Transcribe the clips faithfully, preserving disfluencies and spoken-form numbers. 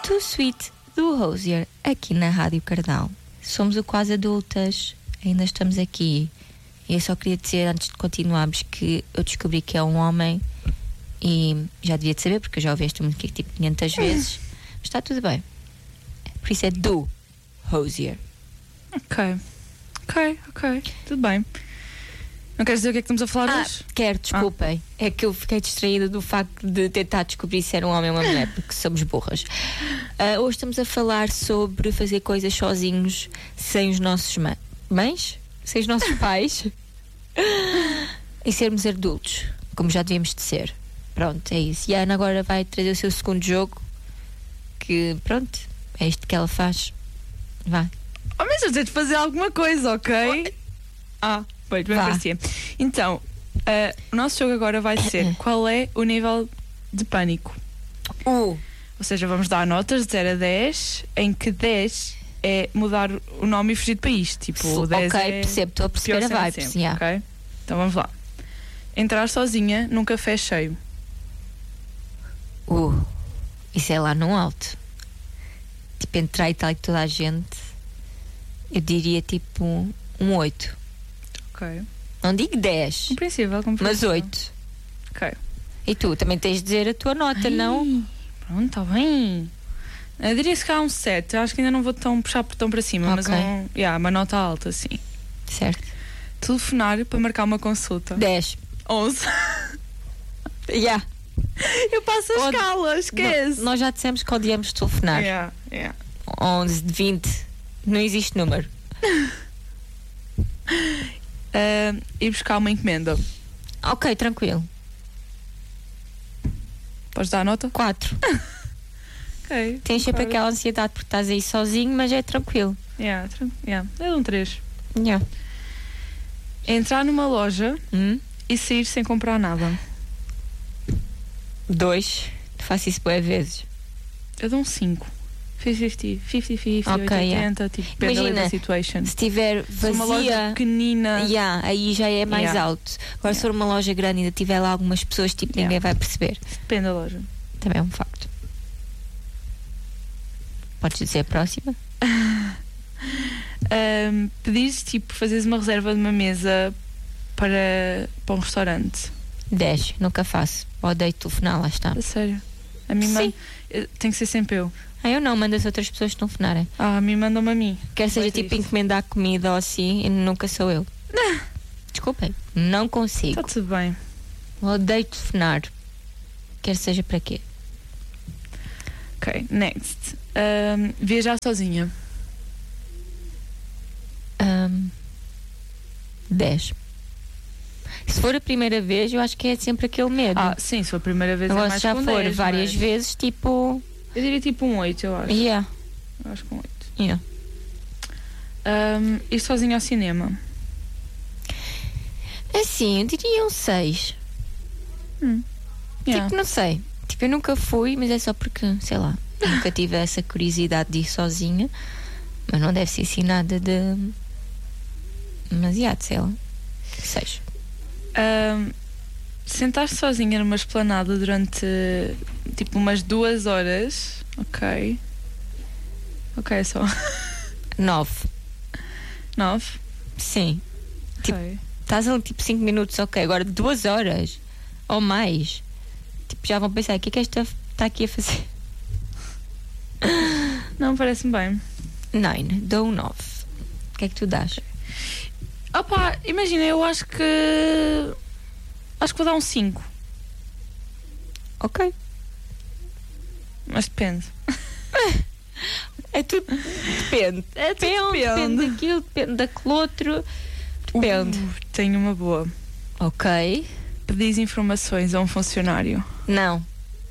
Too Sweet do Hozier, aqui na Rádio Cardal. Somos o Quase Adultas, ainda estamos aqui. E eu só queria dizer, antes de continuarmos, que eu descobri que é um homem e já devia de saber, porque eu já ouvi esta música tipo quinhentas vezes, mas está tudo bem. Por isso é do Hozier. Ok, ok, ok, tudo bem. Não queres dizer o que é que estamos a falar ah, hoje? Quero, desculpem. Ah. É que eu fiquei distraída do facto de tentar descobrir se era um homem ou uma mulher, porque somos burras. Uh, hoje estamos a falar sobre fazer coisas sozinhos, sem os nossos ma- mães, sem os nossos pais, e sermos adultos, como já devíamos de ser. Pronto, é isso. E a Ana agora vai trazer o seu segundo jogo, que pronto, é isto que ela faz. Vá. Oh, mas eu tenho de fazer alguma coisa, ok? Ah, pois, bem parecia. Então, uh, o nosso jogo agora vai ser qual é o nível de pânico. Uh. Ou seja, vamos dar notas de zero a dez, em que dez é mudar o nome e fugir de país. Tipo, o dez ok, é percebo, estou a perceber a vibe. Sempre, Yeah. ok? Então vamos lá. Entrar sozinha num café cheio. Uh, isso é lá no alto. Tipo, entrar e tal e toda a gente, eu diria tipo um oito. Ok. Não digo dez, Compreensível, mas compreensível. oito. Ok. E tu também tens de dizer a tua nota, Ai, não? Pronto, está bem. Eu diria se calhar um sete. Acho que ainda não vou tão puxar tão para cima, mas Ok. um, yeah, uma nota alta, sim. Certo. Telefonar para marcar uma consulta. dez. onze. Yeah. Eu passo a Ode- escala, esquece. No- nós já dissemos que odiamos telefonar. Yeah, yeah. onze, de vinte, não existe número. Uh, ir buscar uma encomenda. Ok, tranquilo. Podes dar a nota? quatro. Ok. Tens sempre concordo. aquela ansiedade porque estás aí sozinho, mas é tranquilo. Yeah, tran- yeah. É um três. Yeah. Entrar numa loja Hum? e sair sem comprar nada. dois. Faço isso boas vezes. Eu dou um cinco. cinquenta cinquenta, cinquenta, Ok, oitenta, tipo, depende ali Imagina, da situation. Se estiver Se uma loja vazia, pequenina. yeah, aí já é mais Yeah. alto. Agora, se Yeah. for uma loja grande e ainda tiver lá algumas pessoas, tipo, Yeah. ninguém vai perceber. Depende da loja. Também é um facto. Podes dizer a próxima? Um, pedires, tipo, fazeres uma reserva de uma mesa para, para um restaurante. dez. Nunca faço. Odeio telefonar, lá está. A sério. A mim Sim. manda, tem que ser sempre eu. Ah, eu não, mando as outras pessoas telefonarem. Ah, a mim mandam-me a mim. Quer seja Vai ser tipo isto. encomendar comida ou assim, e nunca sou eu. Desculpem, não consigo. Está tudo bem. Odeio telefonar. Quer seja para quê? Ok, next. Um, viajar sozinha. Ahm, dez. Se for a primeira vez, eu acho que é sempre aquele medo. Ah, sim, se for a primeira vez é Agora, mais se já com for dez, várias mas vezes, tipo. eu diria tipo um oito, eu acho. Yeah, Eu acho que um oito. yeah. Um, ir sozinha ao cinema. Assim, eu diria um seis. Hum. Yeah. Tipo, não sei. Tipo, eu nunca fui, mas é só porque, sei lá, nunca tive essa curiosidade de ir sozinha. Mas não deve ser assim nada de. Demasiado, sei lá. seis. Um, sentar-se sozinha numa esplanada durante tipo umas duas horas. Ok. Ok, é só. nove. Nove. Sim. Tipo, Ok. Estás ali tipo cinco minutos, ok. Agora duas horas ou mais. Tipo, já vão pensar: o que é que esta está aqui a fazer? Não, parece-me bem. nove. Dou um nove. O que é que tu dás? Opa, imagina, eu acho que. Acho que vou dar um cinco. Ok. Mas depende. É tudo. Depende. É tudo Depende, depende. depende daquilo, depende daquele outro. Depende. Uh, tenho uma boa. Ok. Pedis informações a um funcionário. Não.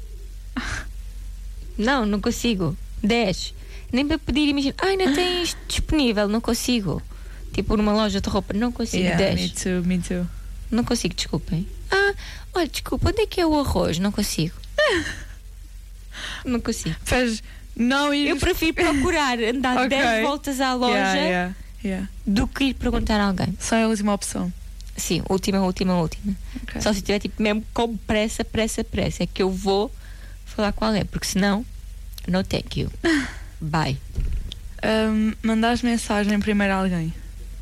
Não, não consigo. dez. Nem para pedir, imagina. Ah, ainda tens isto disponível. Não consigo. Tipo numa loja de roupa. Não consigo. Yeah, dez. me too, me too. Não consigo, desculpem. Ah, olha, desculpa, onde é que é o arroz? Não consigo. Não consigo. Fez não ir. Eu prefiro procurar andar Ok. dez voltas à loja Yeah, yeah, yeah. do que ir perguntar a alguém. Só é a última opção. Sim, última, última, última. Ok. Só se tiver tipo mesmo com pressa, pressa, pressa. É que eu vou falar qual é, porque senão No thank you. Bye. Um, mandares mensagem primeiro a alguém.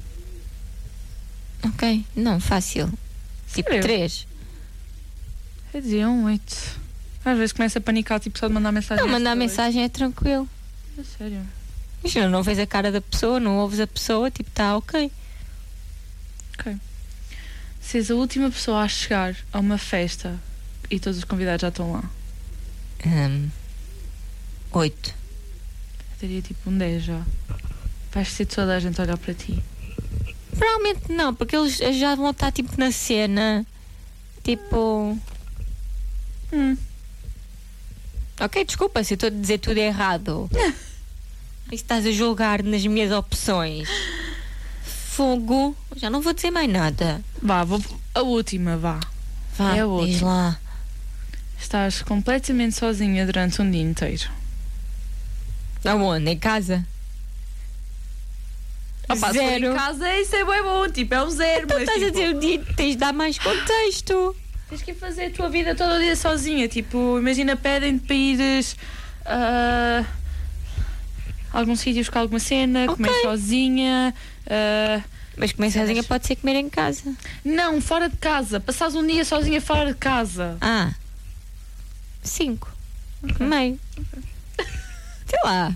Ok, não, fácil. Tipo Sério? três. Eu dizia um oito. Às vezes começa a panicar, tipo, só de mandar mensagem. Não, mandar às pessoas. mensagem é tranquilo. É sério. Imagina, não vês a cara da pessoa, não ouves a pessoa, tipo, tá ok. Ok. Se és a última pessoa a chegar a uma festa e todos os convidados já estão lá, Um, oito. eu teria tipo um dez já. Vais ser toda a gente a olhar para ti. Provavelmente não, porque eles já vão estar tipo na cena. Tipo. Hum. Ok, desculpa se eu estou a dizer tudo errado. E estás a julgar nas minhas opções. Fogo. Já não vou dizer mais nada. Vá, vou. A última, vá. Vá, É a diz última. lá. Estás completamente sozinha durante um dia inteiro. Aonde? Em casa? Opa, se for Zero. em casa, isso é bem bom. Tipo, é um zero. Então mas, estás tipo, a dizer o dia, tens de dar mais contexto. tens que ir fazer a tua vida todo o dia sozinha. Tipo, imagina, pedem-te para ires a algum sítio buscar alguma cena, Ok. comer sozinha. ah, Mas comer Cenas. sozinha pode ser comer em casa. Não, fora de casa. Passares um dia sozinha fora de casa. Ah. Cinco. Meio. Sei lá.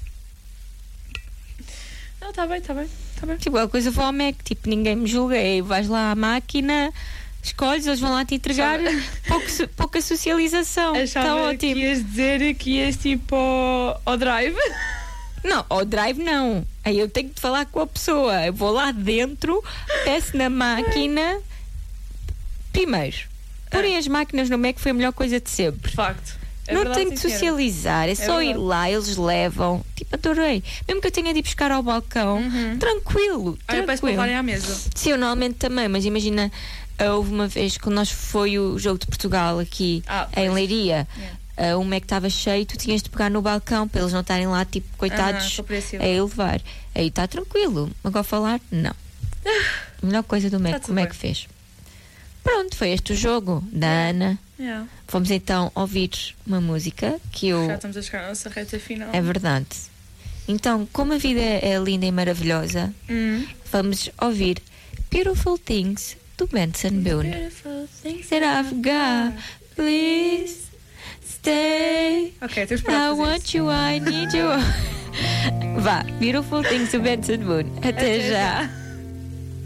Não, tá bem, tá bem, tá bem. Tipo, a coisa foi ao Mac. Tipo, ninguém me julga. Aí vais lá à máquina, escolhes, eles vão lá te entregar. Pouco, so- pouca socialização. Está Achava que ótimo. ias dizer que ias tipo ao, ao drive. Não, ao drive não. Aí eu tenho de falar com a pessoa. Eu vou lá dentro, peço na máquina. Primeiro, porem as máquinas no Mac foi a melhor coisa de sempre. De facto. É Não verdade, tenho de sim, senhora. socializar, é só ir verdade. lá, eles levam. Tipo, adorei. Mesmo que eu tenha de ir buscar ao balcão, Uhum. tranquilo. Ah, eu peço para tranquilo. levarem à mesa. Sim, eu normalmente também, mas imagina, ah, houve uma vez quando nós foi o jogo de Portugal aqui Ah, em pois. Leiria, Yeah. ah, o Mac estava cheio, tu tinhas de pegar no balcão para eles não estarem lá, tipo, Aham, coitados, só para esse a ir levar. Aí está tranquilo. Agora falar, não. A melhor coisa do Mac, Tá tudo como é bem. que fez? Pronto, foi este o jogo da Ana. Yeah. Vamos então ouvir uma música que eu. Já estamos a chegar à nossa reta final. É verdade. Então, como a vida é linda e maravilhosa, Hum. vamos ouvir Beautiful Things do Benson Boone. Beautiful things That I've got, please stay. Ok, temos I para fazer want isso. you, I need you. Vá, Beautiful Things do Benson Boone. Até, Até já. já.